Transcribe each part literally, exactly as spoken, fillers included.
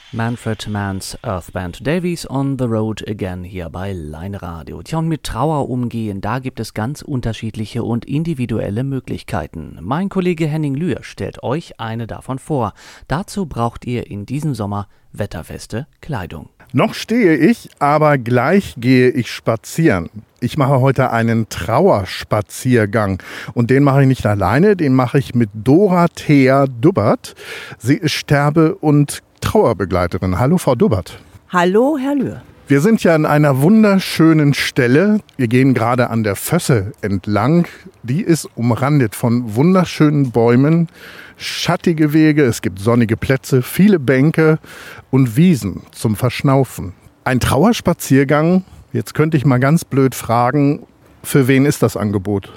Manfred Mann's Earth Band Davies on the Road Again hier bei Line Radio. Tja, und mit Trauer umgehen, da gibt es ganz unterschiedliche und individuelle Möglichkeiten. Mein Kollege Henning Lühr stellt euch eine davon vor. Dazu braucht ihr in diesem Sommer wetterfeste Kleidung. Noch stehe ich, aber gleich gehe ich spazieren. Ich mache heute einen Trauerspaziergang und den mache ich nicht alleine, den mache ich mit Dorothea Dubbert. Sie ist Sterbe- und Trauerbegleiterin. Hallo, Frau Dubbert. Hallo, Herr Lühr. Wir sind ja an einer wunderschönen Stelle. Wir gehen gerade an der Vösse entlang. Die ist umrandet von wunderschönen Bäumen, schattige Wege, es gibt sonnige Plätze, viele Bänke und Wiesen zum Verschnaufen. Ein Trauerspaziergang, jetzt könnte ich mal ganz blöd fragen, für wen ist das Angebot?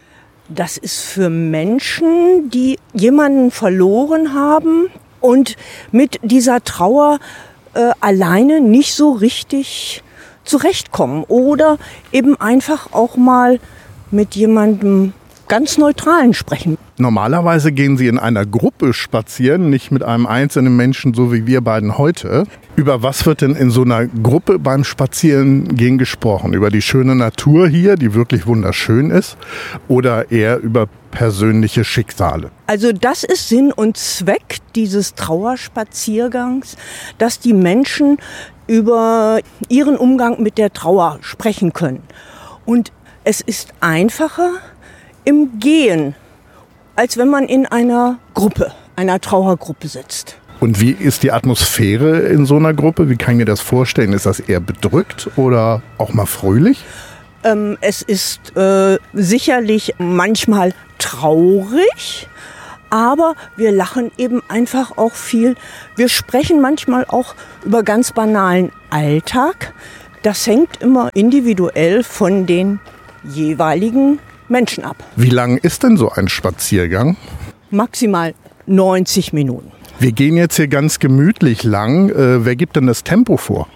Das ist für Menschen, die jemanden verloren haben und mit dieser Trauer äh, alleine nicht so richtig zurechtkommen oder eben einfach auch mal mit jemandem ganz Neutralen sprechen. Normalerweise gehen Sie in einer Gruppe spazieren, nicht mit einem einzelnen Menschen, so wie wir beiden heute. Über was wird denn in so einer Gruppe beim Spazierengehen gesprochen? Über die schöne Natur hier, die wirklich wunderschön ist, oder eher über persönliche Schicksale? Also das ist Sinn und Zweck dieses Trauerspaziergangs, dass die Menschen über ihren Umgang mit der Trauer sprechen können. Und es ist einfacher im Gehen, als wenn man in einer Gruppe, einer Trauergruppe sitzt. Und wie ist die Atmosphäre in so einer Gruppe? Wie kann ich mir das vorstellen? Ist das eher bedrückt oder auch mal fröhlich? Ähm, es ist äh, sicherlich manchmal traurig, aber wir lachen eben einfach auch viel. Wir sprechen manchmal auch über ganz banalen Alltag. Das hängt immer individuell von den jeweiligen Menschen ab. Wie lang ist denn so ein Spaziergang? Maximal neunzig Minuten. Wir gehen jetzt hier ganz gemütlich lang. Äh, wer gibt denn das Tempo vor?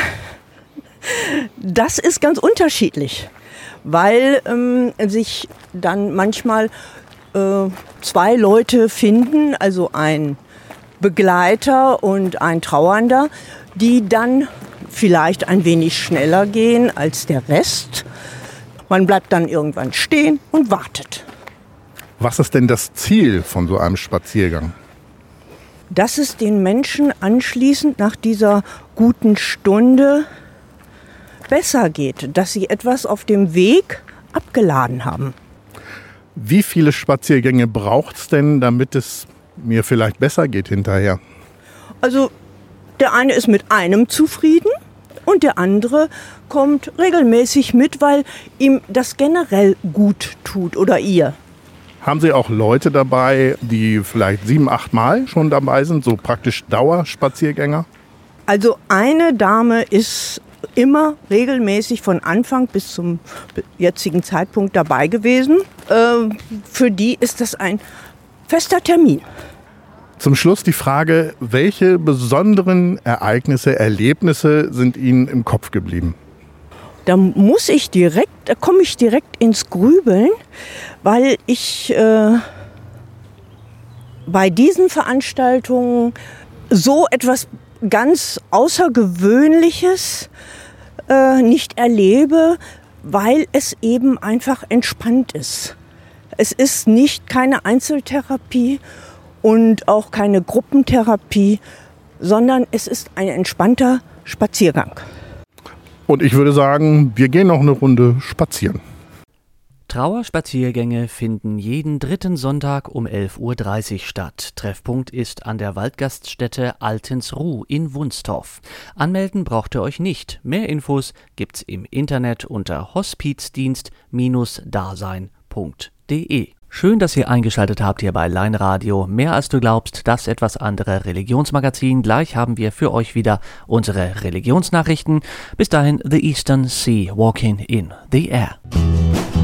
Das ist ganz unterschiedlich, weil ähm, sich dann manchmal äh, zwei Leute finden, also ein Begleiter und ein Trauernder, die dann vielleicht ein wenig schneller gehen als der Rest. Man bleibt dann irgendwann stehen und wartet. Was ist denn das Ziel von so einem Spaziergang? Dass es den Menschen anschließend nach dieser guten Stunde besser geht, dass sie etwas auf dem Weg abgeladen haben. Wie viele Spaziergänge braucht es denn, damit es mir vielleicht besser geht hinterher? Also der eine ist mit einem zufrieden und der andere kommt regelmäßig mit, weil ihm das generell gut tut oder ihr. Haben Sie auch Leute dabei, die vielleicht sieben, acht Mal schon dabei sind, so praktisch Dauerspaziergänger? Also eine Dame ist immer regelmäßig von Anfang bis zum jetzigen Zeitpunkt dabei gewesen. Äh, für die ist das ein fester Termin. Zum Schluss die Frage, welche besonderen Ereignisse, Erlebnisse sind Ihnen im Kopf geblieben? Da muss ich direkt, da komme ich direkt ins Grübeln, weil ich äh, bei diesen Veranstaltungen so etwas ganz Außergewöhnliches äh, nicht erlebe, weil es eben einfach entspannt ist. Es ist nicht keine Einzeltherapie und auch keine Gruppentherapie, sondern es ist ein entspannter Spaziergang. Und ich würde sagen, wir gehen noch eine Runde spazieren. Trauerspaziergänge finden jeden dritten Sonntag um elf Uhr dreißig statt. Treffpunkt ist an der Waldgaststätte Altensruh in Wunstorf. Anmelden braucht ihr euch nicht. Mehr Infos gibt's im Internet unter hospizdienst dasein punkt de. Schön, dass ihr eingeschaltet habt hier bei Line Radio. Mehr als du glaubst, das etwas andere Religionsmagazin. Gleich haben wir für euch wieder unsere Religionsnachrichten. Bis dahin, The Eastern Sea Walking in the Air.